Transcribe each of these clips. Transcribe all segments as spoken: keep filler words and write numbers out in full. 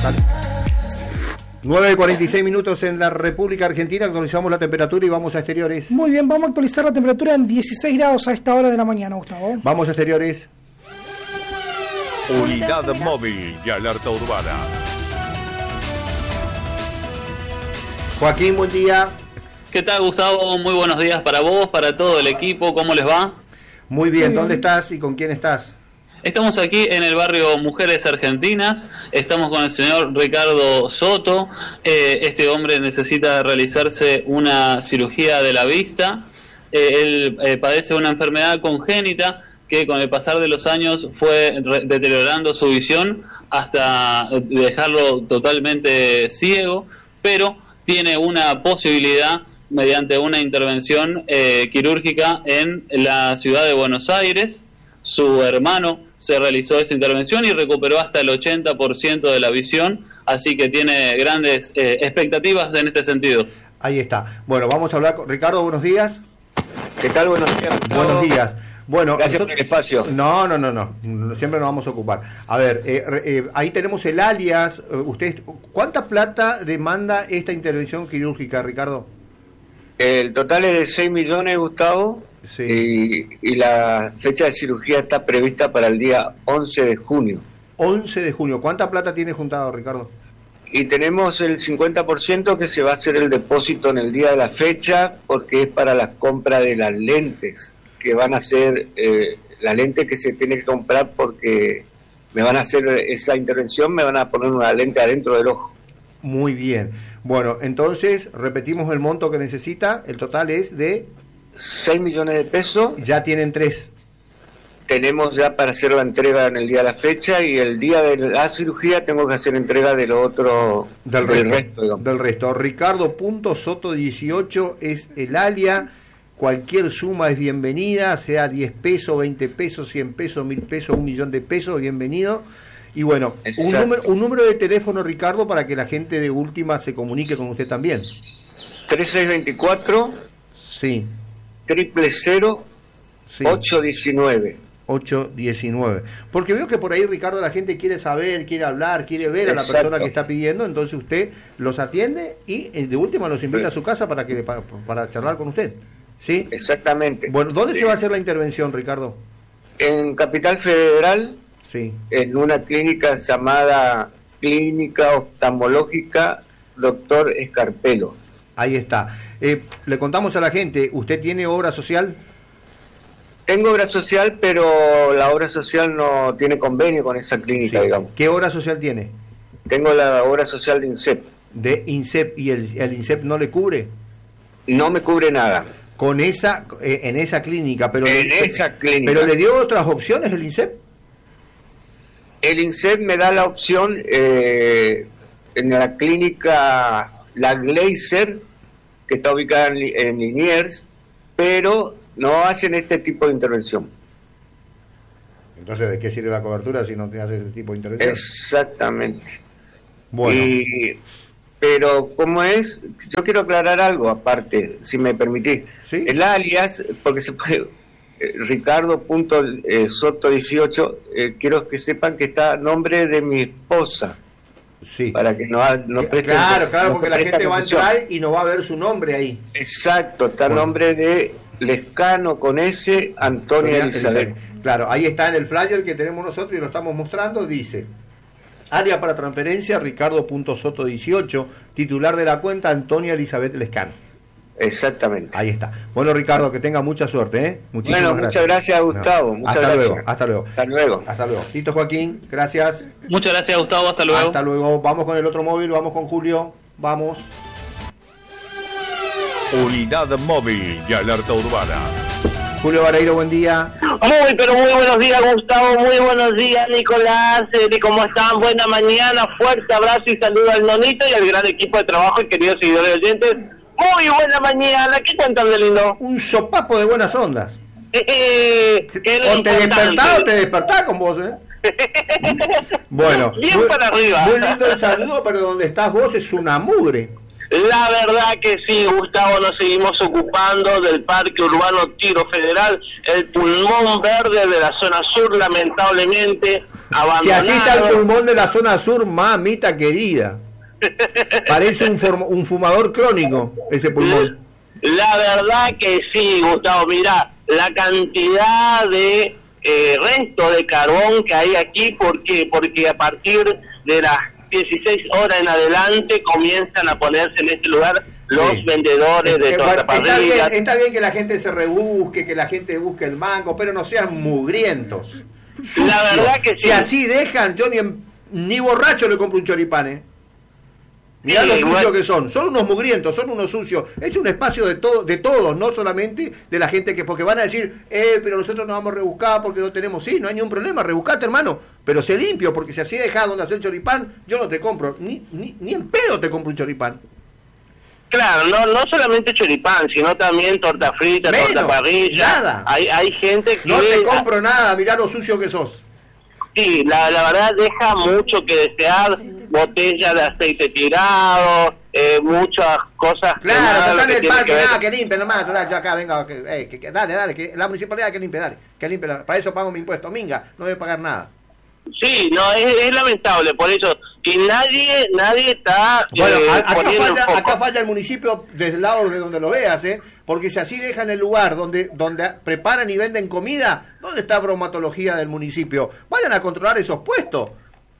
nueve cuarenta y seis minutos en la República Argentina, actualizamos la temperatura y vamos a exteriores. Muy bien, vamos a actualizar la temperatura en dieciséis grados a esta hora de la mañana, Gustavo. Vamos a exteriores. Unidad móvil y alerta urbana. Joaquín, buen día. ¿Qué tal, Gustavo? Muy buenos días para vos, para todo el equipo. ¿Cómo les va? Muy bien, ¿dónde estás y con quién estás? Estamos aquí en el barrio Mujeres Argentinas, estamos con el señor Ricardo Soto. Eh, este hombre necesita realizarse una cirugía de la vista. Eh, él eh, padece una enfermedad congénita que con el pasar de los años fue re- deteriorando su visión hasta dejarlo totalmente ciego, pero tiene una posibilidad mediante una intervención eh, quirúrgica en la ciudad de Buenos Aires. Su hermano se realizó esa intervención y recuperó hasta el ochenta por ciento de la visión, así que tiene grandes eh, expectativas en este sentido. Ahí está. Bueno, vamos a hablar con Ricardo, buenos días. ¿Qué tal? Buenos días. Buenos días. Bueno, gracias nosotros... por el espacio. No, no, no, no, siempre nos vamos a ocupar. A ver, eh, eh, ahí tenemos el alias. Usted, ¿cuánta plata demanda esta intervención quirúrgica, Ricardo? El total es de seis millones, Gustavo. Sí. Y, y la fecha de cirugía está prevista para el día once de junio. once de junio. ¿Cuánta plata tiene juntado, Ricardo? Y tenemos el cincuenta por ciento que se va a hacer el depósito en el día de la fecha, porque es para la compra de las lentes, que van a ser eh, la lente que se tiene que comprar porque me van a hacer esa intervención, me van a poner una lente adentro del ojo. Muy bien. Bueno, entonces, repetimos el monto que necesita. El total es de... seis millones de pesos. Ya tienen tres. Tenemos ya para hacer la entrega en el día de la fecha, y el día de la cirugía tengo que hacer entrega de lo otro, del, del resto, resto. Del resto. Ricardo punto Soto dieciocho es el alia. Cualquier suma es bienvenida, sea diez pesos, veinte pesos, cien pesos, mil pesos, un millón de pesos, bienvenido. Y bueno, un número, un número de teléfono, Ricardo, para que la gente de Última se comunique con usted también. tres seis dos cuatro Sí. triple cero Sí. ocho diecinueve. ocho diecinueve. Porque veo que por ahí, Ricardo, la gente quiere saber, quiere hablar, quiere ver a la Exacto. persona que está pidiendo, entonces usted los atiende y de última los invita sí. a su casa para que para, para charlar con usted. ¿Sí? Exactamente. Bueno, ¿dónde sí. se va a hacer la intervención, Ricardo? En Capital Federal, sí. en una clínica llamada Clínica Oftalmológica Doctor Escarpelo. Ahí está. Eh, le contamos a la gente, ¿usted tiene obra social? Tengo obra social, pero la obra social no tiene convenio con esa clínica, sí. digamos. ¿Qué obra social tiene? Tengo la obra social de INSEP. ¿De INSEP? ¿Y el, el INSEP no le cubre? No me cubre nada. Con esa, eh, en esa clínica, pero en le, esa clínica. ¿Pero le dio otras opciones el INSEP? El INSEP me da la opción eh, en la clínica La Glazer, que está ubicada en, en Liniers, pero no hacen este tipo de intervención. Entonces, ¿de qué sirve la cobertura si no te hace ese tipo de intervención? Exactamente. Bueno. Y, pero, ¿cómo es? Yo quiero aclarar algo aparte, si me permitís. ¿Sí? El alias, porque se puede... Eh, Ricardo punto Soto dieciocho, eh, quiero que sepan que está a nombre de mi esposa. Sí. Para que no, no presten, Claro, claro, no porque la gente va a entrar y no va a ver su nombre ahí. Exacto, está a bueno. nombre de Lescano con S, Antonia Elizabeth. Claro, ahí está en el flyer que tenemos nosotros y lo estamos mostrando, dice: área para transferencia Ricardo punto Soto dieciocho, titular de la cuenta Antonia Elizabeth Lescano. Exactamente. Ahí está. Bueno, Ricardo, que tenga mucha suerte, ¿eh? Muchísimas bueno, gracias. muchas gracias, Gustavo. No. Muchas hasta gracias. luego, hasta luego. Hasta luego. Hasta luego. Listo, Joaquín, gracias. Muchas gracias, Gustavo, hasta luego. Hasta luego. Vamos con el otro móvil, vamos con Julio. Vamos. Unidad móvil y alerta urbana. Julio Vareiro, buen día. Muy, pero muy buenos días, Gustavo. Muy buenos días, Nicolás. Eh, ¿Cómo están? Buena mañana. Fuerte abrazo y saludo al Nonito y al gran equipo de trabajo y queridos seguidores oyentes. Muy buena mañana. ¿Qué cuentan de lindo? Un sopapo de buenas ondas. Eh, eh, o te despertás o te despertás con vos, ¿eh? Bueno. Bien muy, para arriba. Muy lindo el saludo, pero donde estás vos es una mugre. La verdad que sí, Gustavo, nos seguimos ocupando del Parque Urbano Tiro Federal, el pulmón verde de la zona sur, lamentablemente, Si así está el pulmón de la zona sur, mamita querida. Parece un, form- un fumador crónico ese pulmón. La verdad que sí, Gustavo. Mira, la cantidad de eh, resto de carbón que hay aquí, ¿por qué? Porque a partir de las dieciséis horas en adelante comienzan a ponerse en este lugar los sí. vendedores de eh, tortaparrillas. Está bien, está bien que la gente se rebusque, que la gente busque el mango, pero no sean mugrientos. Sucio. La verdad que sí. Si así dejan, yo ni, en, ni borracho le compro un choripán, ¿eh? Mirá sí, lo sucios bueno. que son, son unos mugrientos, son unos sucios. Es un espacio de todo, de todos, no solamente de la gente que, porque van a decir, eh, pero nosotros nos vamos a rebuscar porque no tenemos, sí, no hay ningún problema, rebuscate, hermano, pero sé limpio, porque si así dejás donde hacer choripán, yo no te compro, ni, ni, ni en pedo te compro un choripán. Claro, no no solamente choripán, sino también torta frita, Menos, torta parrilla. Nada. Hay, hay gente que... No te compro nada, mirá lo sucio que sos. Sí, la, la verdad deja mucho que desear, botellas de aceite tirado, eh, muchas cosas. Claro, total el parque, que nada, que limpie nomás, total, yo acá venga, que, eh, que, que, dale, dale, que la municipalidad que limpie, dale, que limpie, para eso pago mi impuesto, minga, no voy a pagar nada. Sí, no, es, es lamentable, por eso, y nadie, nadie está... Bueno, eh, acá, falla, acá falla el municipio desde el lado de donde lo veas, ¿eh? Porque si así dejan el lugar donde donde preparan y venden comida, ¿dónde está bromatología del municipio? Vayan a controlar esos puestos.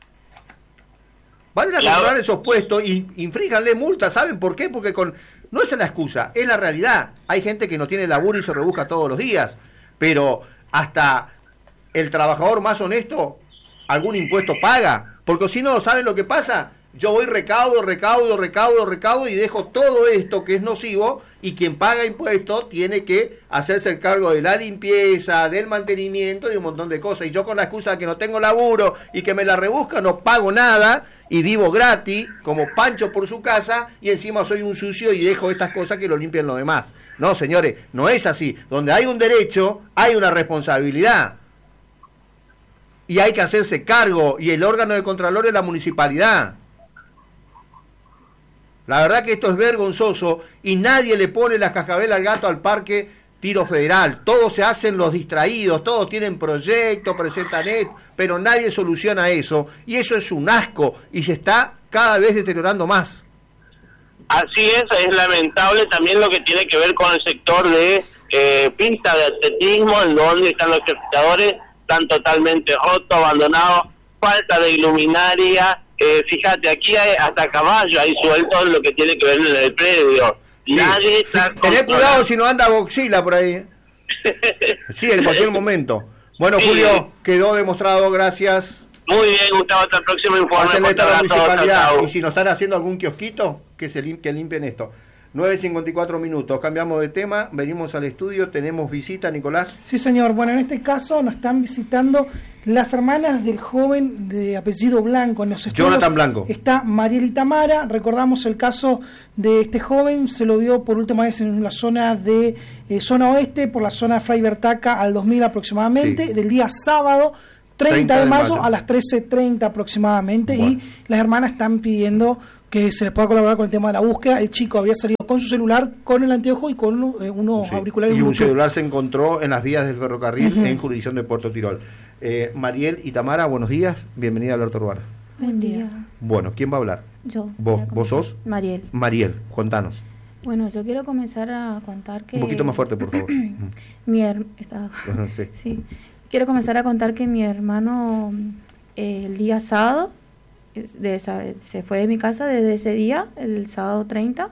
Vayan a controlar la... esos puestos y infríjanle multas, ¿saben por qué? Porque con no es la excusa, es la realidad. Hay gente que no tiene laburo y se rebusca todos los días, pero hasta el trabajador más honesto algún impuesto paga, porque si no, ¿saben lo que pasa? Yo voy recaudo, recaudo, recaudo, recaudo y dejo todo esto que es nocivo, y quien paga impuestos tiene que hacerse el cargo de la limpieza, del mantenimiento y un montón de cosas. Y yo con la excusa de que no tengo laburo y que me la rebusca, no pago nada y vivo gratis, como Pancho por su casa, y encima soy un sucio y dejo estas cosas que lo limpian los demás. No, señores, no es así. Donde hay un derecho, hay una responsabilidad. Y hay que hacerse cargo, y el órgano de contralor es la municipalidad. La verdad que esto es vergonzoso y nadie le pone las cascabelas al gato al parque Tiro Federal. Todos se hacen los distraídos, todos tienen proyectos, presentan esto, pero nadie soluciona eso. Y eso es un asco y se está cada vez deteriorando más. Así es, es lamentable también lo que tiene que ver con el sector de eh, pista de atletismo, en donde están los ejercitadores, están totalmente rotos, abandonados, falta de iluminaria. Eh, fíjate, aquí hay hasta caballo, hay suelto lo que tiene que ver en el predio. Sí. Nadie está... Tené cuidado si no anda Godzilla por ahí. Sí, en cualquier momento. Bueno, sí. Julio, quedó demostrado, gracias. Muy bien, Gustavo, hasta el próximo informe. La municipalidad. Y si nos están haciendo algún kiosquito, que se lim- que limpien esto. nueve cincuenta y cuatro minutos, cambiamos de tema, venimos al estudio, tenemos visita, Nicolás. Sí, señor, bueno, en este caso nos están visitando las hermanas del joven de apellido Blanco. En los estudios Jonathan Blanco. Está Mariel y Tamara, recordamos el caso de este joven, se lo vio por última vez en la zona de eh, zona oeste, por la zona de Fray Bertaca al dos mil aproximadamente, sí. Del día sábado, treinta de mayo a las trece treinta aproximadamente, bueno. Y las hermanas están pidiendo que se les pueda colaborar con el tema de la búsqueda. El chico había salido con su celular, con el anteojo y con eh, unos sí. auriculares. Y un celular se encontró en las vías del ferrocarril uh-huh. en jurisdicción de Puerto Tirol. Eh, Mariel y Tamara, buenos días, bienvenida a Alerta Urbana. Buen día. Bueno, ¿quién va a hablar? Yo. ¿Vos, vos sos? Mariel. Mariel, contanos. Bueno, yo quiero comenzar a contar que... Un poquito más fuerte, por favor. mi her... Está... sí. sí. Quiero comenzar a contar que mi hermano eh, el día sábado de esa, se fue de mi casa desde ese día, el sábado treinta,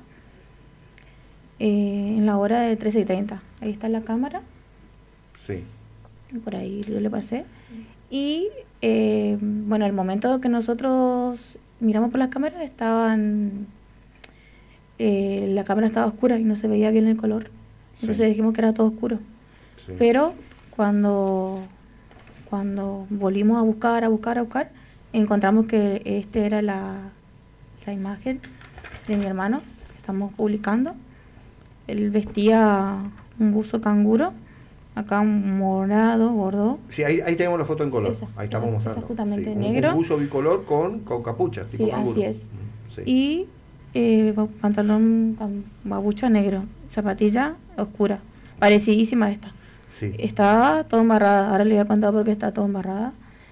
eh, en la hora de trece y treinta. Ahí está la cámara. Sí. Por ahí yo le pasé. Y, eh, bueno, al momento que nosotros miramos por las cámaras, estaban... Eh, la cámara estaba oscura y no se veía bien el color. Entonces sí. dijimos que era todo oscuro. Sí. Pero cuando, cuando volvimos a buscar, a buscar, a buscar, encontramos que este era la, la imagen de mi hermano que estamos publicando. Él vestía un buzo canguro, acá un morado, gordo. Sí, ahí, ahí tenemos la foto en color. Esa, ahí estamos mostrando. Justamente sí, negro. Un, un buzo bicolor con, con capucha, tipo sí, canguro. Así es. Sí. Y eh, pantalón, babucha negro, zapatilla oscura, parecidísima a esta. Sí. Estaba todo embarrada, ahora le voy a contar por qué está todo embarrada.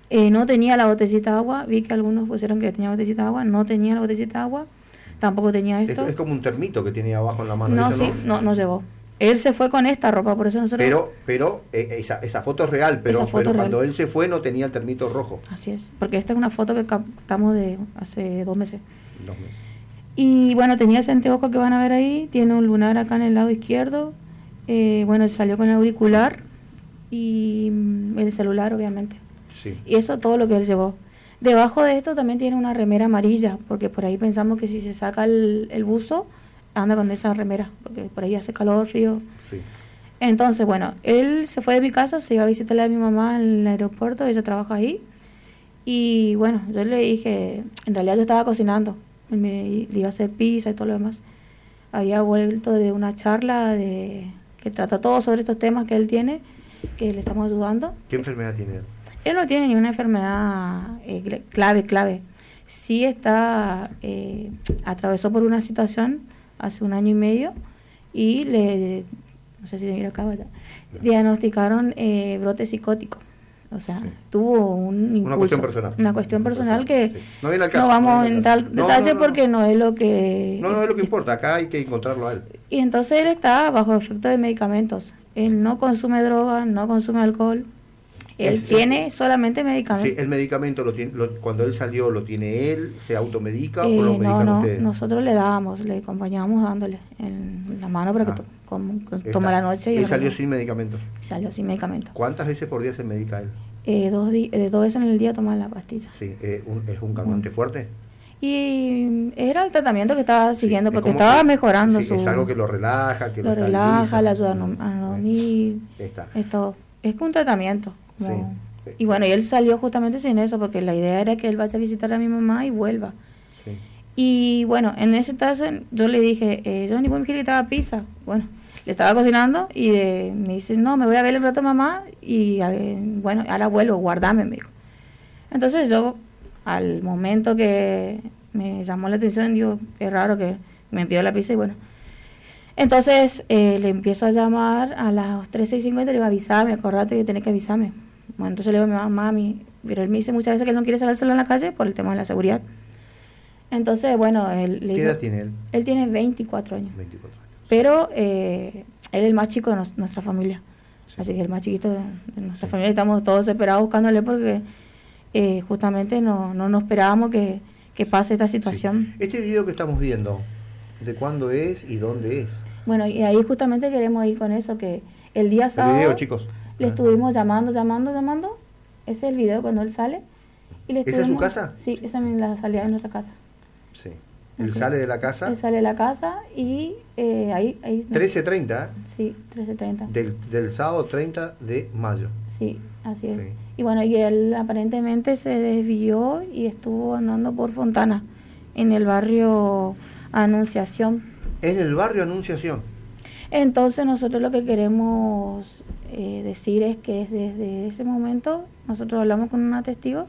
Eh, no tenía la botellita de agua, vi que algunos pusieron que tenía botellita de agua, no tenía la botellita de agua, tampoco tenía esto. Es, es como un termito que tiene abajo en la mano. No, ¿Eso sí, no? no, no llevó. Él se fue con esta ropa, por eso nosotros... Pero, pero eh, esa, esa foto es real, pero, Esa foto pero es cuando real. él se fue no tenía el termito rojo. Así es, porque esta es una foto que captamos de hace dos meses. Dos meses. Y bueno, tenía ese anteojo que van a ver ahí, tiene un lunar acá en el lado izquierdo, eh, bueno, salió con el auricular y mm, el celular, obviamente. Sí. Y eso todo lo que él llevó. Debajo de esto también tiene una remera amarilla, porque por ahí pensamos que si se saca el, el buzo, anda con esa remera, porque por ahí hace calor, frío. Sí. Entonces, bueno, él se fue de mi casa, se iba a visitarle a mi mamá en el aeropuerto, ella trabaja ahí. Y bueno, yo le dije, en realidad yo estaba cocinando, él me le iba a hacer pizza y todo lo demás. Había vuelto de una charla de que trata todo sobre estos temas que él tiene, que le estamos ayudando. ¿Qué enfermedad tiene él? Él no tiene ninguna enfermedad eh, clave, clave. Sí está, eh, atravesó por una situación hace un año y medio y le, no sé si miro acá vaya, diagnosticaron eh, brote psicótico. O sea, sí. tuvo un impulso. Una cuestión personal. Una cuestión personal que sí. no, viene al caso, no vamos no en tal no, detalle no, no, porque no es lo que... No, no es lo que importa, acá hay que encontrarlo a él. Y entonces él está bajo efecto de medicamentos. Él no consume droga, no consume alcohol. Él es, tiene solamente medicamentos. Sí, el medicamento, lo tiene, lo, cuando él salió, ¿lo tiene él? ¿Se automedica eh, o lo no, medican no, ustedes? Nosotros le dábamos, le acompañábamos dándole en la mano para ah, que to com toma la noche. Y él salió sin medicamentos. Salió sin medicamentos. ¿Cuántas veces por día se medica él? Eh, dos, eh, dos veces en el día toma la pastilla. Sí, eh, un, ¿es un calmante mm. fuerte? Y era el tratamiento que estaba siguiendo, sí, porque estaba que, mejorando sí, su... Es algo que lo relaja, que lo, lo relaja, le ayuda a no, a no dormir. Está. Esto, es un tratamiento. Como, sí. Y bueno, y él salió justamente sin eso, porque la idea era que él vaya a visitar a mi mamá y vuelva. Sí. Y bueno, en ese caso yo le dije, eh, Johnny, ¿vos me quieres que te haga pizza? Bueno, le estaba cocinando y eh, me dice, no, me voy a ver el rato mamá y a ver, bueno, ahora vuelvo, guardame, me dijo. Entonces yo, al momento que me llamó la atención, digo, qué raro que me envió la pizza y bueno. Entonces eh, le empiezo a llamar a las trece y cincuenta y le digo, avísame, acordate que tenés que avisarme. Bueno, entonces le digo a mi mamá, mami, pero él me dice muchas veces que él no quiere salir solo en la calle por el tema de la seguridad. Entonces, bueno, él... ¿Qué edad tiene él? Él tiene veinticuatro años. veinticuatro años. Pero eh, él es el más chico de nos, nuestra familia. Sí. Así que el más chiquito de, de nuestra sí. familia. Estamos todos desesperados buscándole porque eh, justamente no, no nos esperábamos que, que pase esta situación. Sí. Este video que estamos viendo, ¿de cuándo es y dónde es? Bueno, y ahí justamente queremos ir con eso, que el día sábado... El video, chicos. Le estuvimos llamando, llamando, llamando. Ese es el video cuando él sale. Y le ¿Esa es su casa? Sí, esa es la salida de nuestra casa. Sí. Él Así. sale de la casa. Él sale de la casa y eh, ahí... ahí trece treinta. Sí, trece treinta. Del, del sábado treinta de mayo. Sí, así es. Sí. Y bueno, y él aparentemente se desvió y estuvo andando por Fontana, en el barrio Anunciación. En el barrio Anunciación. Entonces nosotros lo que queremos eh, decir es que desde ese momento nosotros hablamos con una testigo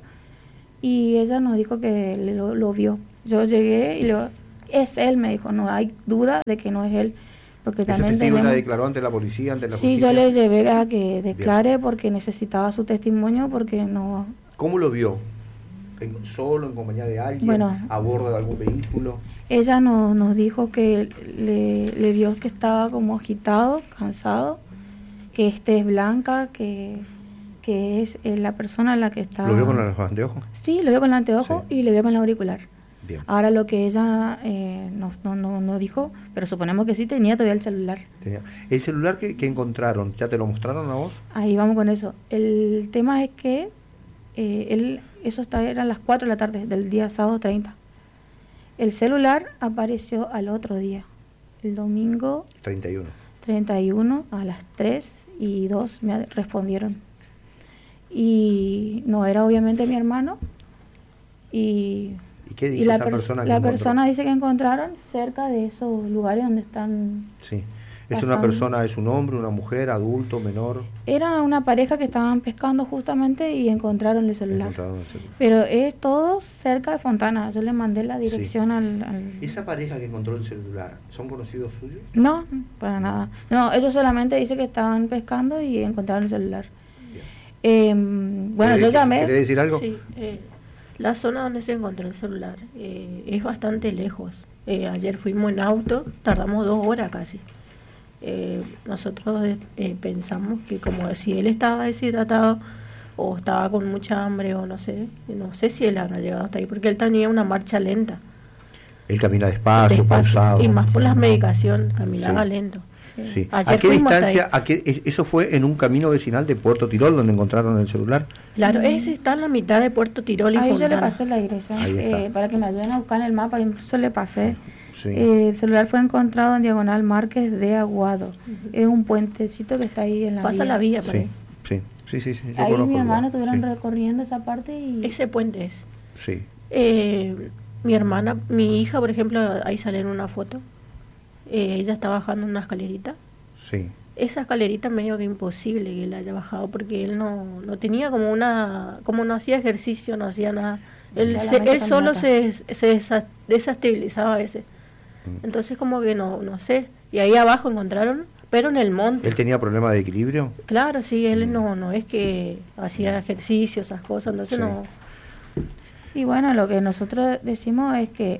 y ella nos dijo que lo, lo vio. Yo llegué y le digo, es él, me dijo, no hay duda de que no es él. Porque ¿Ese también testigo tenemos... la declaró ante la policía, ante la sí, justicia? yo le llevé a que declare Bien. Porque necesitaba su testimonio, porque no... ¿Cómo lo vio? ¿En, ¿Solo, en compañía de alguien? Bueno, ¿A bordo de algún vehículo? Ella no, nos dijo que le, le vio que estaba como agitado, cansado, que este es blanca, que, que es eh, la persona en la que está... ¿Lo vio con los anteojos? Sí, lo vio con el anteojo Sí. y le vio con el auricular. Bien. Ahora lo que ella eh, no, no, no, no dijo, pero suponemos que sí, tenía todavía el celular. Tenía. ¿El celular que, que encontraron, ya te lo mostraron a vos? Ahí vamos con eso. El tema es que eh, él, eso está, eran las cuatro de la tarde del día sábado treinta. El celular apareció al otro día, el domingo treinta y uno. treinta y uno a las tres y dos me respondieron. Y no era obviamente mi hermano. Y, ¿Y qué dice y la esa persona que La encontró? persona dice que encontraron cerca de esos lugares donde están... Sí. ¿Es pasando. una persona, es un hombre, una mujer, adulto, menor? Era una pareja que estaban pescando justamente y encontraron el celular. Encontraron el celular. Pero es todo cerca de Fontana. Yo le mandé la dirección Sí. al, al... ¿Esa pareja que encontró el celular, son conocidos suyos? No, para nada. No, ellos solamente dicen que estaban pescando y encontraron el celular. Bien. Eh, bueno, ¿Querés- yo llamé. ¿Querés decir algo? Sí, eh, la zona donde se encontró el celular eh, es bastante lejos. Eh, ayer fuimos en auto, tardamos dos horas casi. Eh, nosotros eh, eh, pensamos que como si él estaba deshidratado o estaba con mucha hambre o no sé, no sé si él habrá llegado hasta ahí, porque él tenía una marcha lenta. Él camina despacio, despacio, pausado. y más por las medicaciones, caminaba Sí. lento. Sí. Ayer ¿A qué fuimos hasta distancia? ahí. A qué, es- ¿Eso fue en un camino vecinal de Puerto Tirol donde encontraron el celular? Claro, ese está en la mitad de Puerto Tirol y Ahí yo le Fontana. pasé la dirección Ahí está. eh, para que me ayuden a buscar en el mapa, incluso le pasé. Sí. Eh, el celular fue encontrado en Diagonal Márquez de Aguado. Es un puentecito que está ahí en la Pasa vía. la vía por Sí, ahí. sí, sí, sí, sí, yo Ahí conozco mi el hermano lugar. estuvieron Sí, recorriendo esa parte y Ese puente es. sí. Eh, mi hermana, mi hija, por ejemplo, ahí sale en una foto. Eh, ella está bajando una escalerita. Sí. Esa escalerita medio que imposible que él haya bajado porque él no, no tenía como una, como no hacía ejercicio, no hacía nada. Él, se- Solamente él solo caminata. se, se desa- desestabilizaba a veces. Entonces como que no, no sé. Y ahí abajo encontraron, pero en el monte. ¿Él tenía problemas de equilibrio? Claro, sí, él no, no es que hacía ejercicio, esas cosas, entonces Sí. no. Y bueno, lo que nosotros decimos es que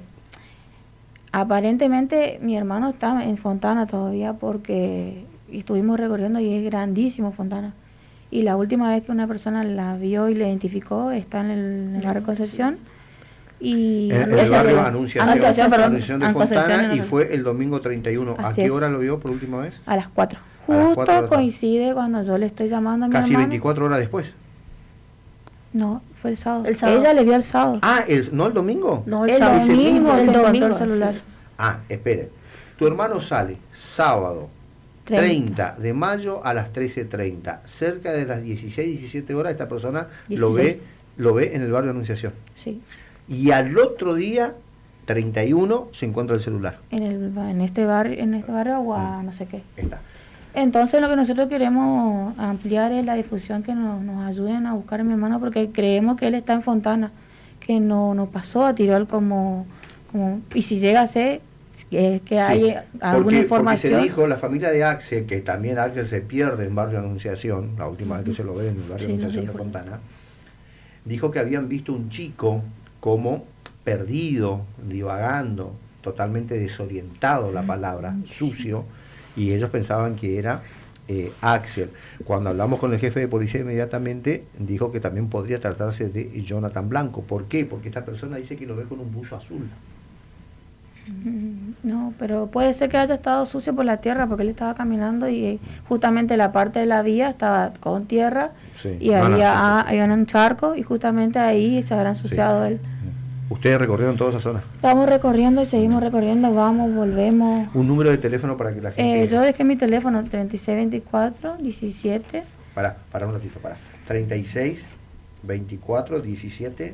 aparentemente mi hermano está en Fontana todavía porque estuvimos recorriendo y es grandísimo Fontana. Y la última vez que una persona la vio y la identificó está en el, en el barrio Concepción. Y En, en el Esa- barrio Anunciación, Anunciación, perdón, Anunciación de en Concepción, Fontana, en y el- fue el domingo treinta y uno. ¿A Así qué es. hora lo vio por última vez? a las cuatro. A las Justo cuatro de la tarde. coincide cuando yo le estoy llamando a mi Casi hermano. veinticuatro horas después. No, fue el sábado. El sábado. Ella le vio el sábado. Ah, el, ¿no el domingo? No, el sábado. ese domingo mismo- se el encontró domingo, el celular. sí. Ah, espere. Tu hermano sale sábado treinta de mayo a las trece treinta. Cerca de las dieciséis, diecisiete horas esta persona lo ve, dieciséis. lo ve en el barrio Anunciación. Sí. Y al otro día, treinta y uno, se encuentra el celular. En, el, en este barrio, en este barrio o a no sé qué. Está. Entonces lo que nosotros queremos ampliar es la difusión, que nos, nos ayuden a buscar a mi hermano, porque creemos que él está en Fontana, que no nos pasó a Tirol como, como y si llega a ser que, que hay Sí, alguna porque, información. Porque se dijo, la familia de Axel, que también Axel se pierde en barrio Anunciación, la última vez que se lo ve en el barrio Sí, Anunciación nos de dijo. Fontana, dijo que habían visto un chico como perdido, divagando, totalmente desorientado la palabra, sucio, y ellos pensaban que era eh, Axel. Cuando hablamos con el jefe de policía inmediatamente dijo que también podría tratarse de Jonathan Blanco. ¿Por qué? Porque esta persona dice que lo ve con un buzo azul. Mm, No, pero puede ser que haya estado sucio por la tierra, porque él estaba caminando y justamente la parte de la vía estaba con tierra Sí, y van a había, hacer ah, eso. había un charco y justamente ahí se habrá ensuciado él. Ustedes recorrieron toda esa zona. Estamos recorriendo y seguimos recorriendo, vamos, volvemos. Un número de teléfono para que la gente... Eh, yo dejé mi teléfono treinta y seis veinticuatro diecisiete. Para, para un ratito, para. treinta y seis, veinticuatro, diecisiete.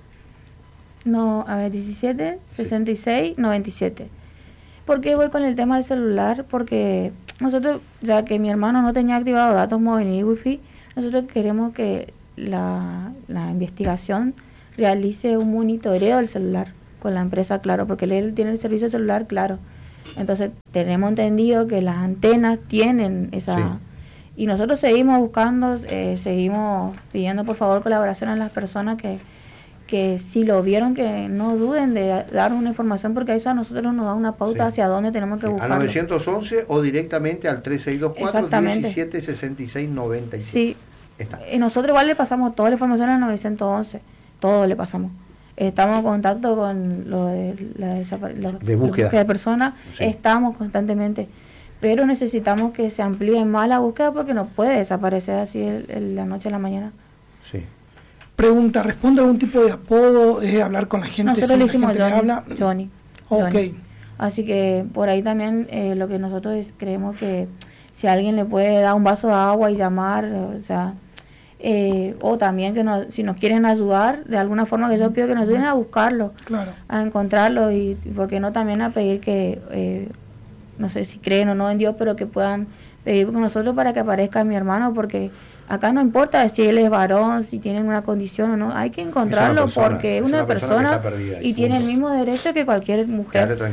No, a ver, diecisiete, sesenta y seis, noventa y siete. ¿Por qué voy con el tema del celular? Porque nosotros, ya que mi hermano no tenía activado datos móviles ni wifi, nosotros queremos que la, la investigación realice un monitoreo del celular con la empresa Claro, porque él tiene el servicio celular Claro. Entonces, tenemos entendido que las antenas tienen esa... Sí. Y nosotros seguimos buscando, eh, seguimos pidiendo por favor colaboración a las personas que que si lo vieron, que no duden de dar una información, porque eso a nosotros nos da una pauta Sí. hacia dónde tenemos que Sí, a buscarlo. novecientos once o directamente al tres seis dos cuatro, Exactamente. diecisiete, sesenta y seis, noventa y siete. Sí, Está. y nosotros igual le pasamos toda la información al novecientos once, todo le pasamos. Estamos en contacto con lo de la desapar- la- De búsqueda. de personas, Sí. estamos constantemente, pero necesitamos que se amplíe más la búsqueda porque no puede desaparecer así el- el- la noche a la mañana. Sí. Pregunta, ¿responde algún tipo de apodo? ¿Es hablar con la gente? Nosotros si le la hicimos gente le Johnny, habla? Johnny, Ok. Johnny. Así que por ahí también eh, lo que nosotros es- creemos que si alguien le puede dar un vaso de agua y llamar, o sea, eh, o también que nos, si nos quieren ayudar, de alguna forma que yo pido que nos ayuden a buscarlo, Claro. a encontrarlo y, y por qué no también a pedir que, eh, no sé si creen o no en Dios, pero que puedan pedir con nosotros para que aparezca mi hermano, porque acá no importa si él es varón, si tiene una condición o no, hay que encontrarlo persona, porque es es una una persona que persona, está perdida ahí, y tiene el punto. mismo derecho que cualquier Quédate mujer. tranquilo.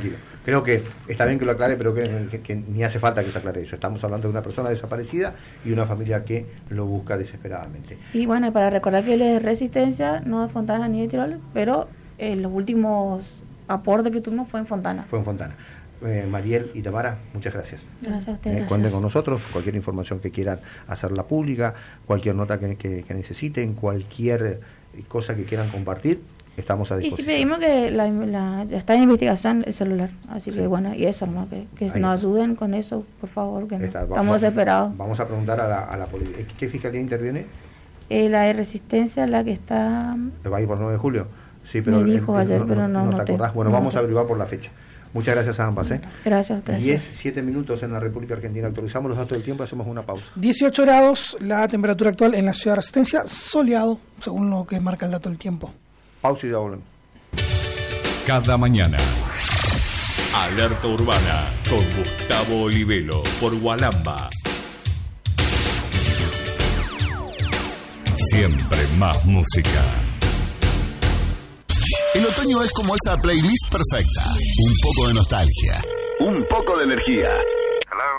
Creo que está bien que lo aclare, pero que, que, que ni hace falta que se aclare eso. Estamos hablando de una persona desaparecida y una familia que lo busca desesperadamente. Y bueno, para recordar que él es de Resistencia, no de Fontana ni de Tirol, pero eh, los últimos aportes que tuvimos fue en Fontana. Fue en Fontana. Eh, Mariel y Tamara, muchas gracias. Gracias a ustedes. Eh, cuenten con nosotros, cualquier información que quieran hacerla pública, cualquier nota que, que, que necesiten, cualquier cosa que quieran compartir, estamos a disposición. Y si pedimos que la, la, está en investigación el celular, así sí. que bueno, y eso, ¿no? que, que nos ayuden con eso, por favor, que no, está, estamos vamos, desesperados. Vamos a preguntar a la, a la policía. ¿Qué fiscalía interviene? Eh, la de Resistencia, la que está... ¿Va a ir por nueve de julio? Sí, pero me dijo el, el, ayer, no, pero no, no, no te acordás. Bueno, no vamos te... a averiguar por la fecha. Muchas gracias a ambas. ¿eh? Gracias a ustedes. diez, siete minutos en la República Argentina. Actualizamos los datos del tiempo y hacemos una pausa. dieciocho grados la temperatura actual en la ciudad de Resistencia, soleado, según lo que marca el dato del tiempo. Pausa y ya volvemos. Cada mañana. Alerta Urbana con Gustavo Olivelo por Gualamba. Siempre más música. El otoño es como esa playlist perfecta. Un poco de nostalgia, un poco de energía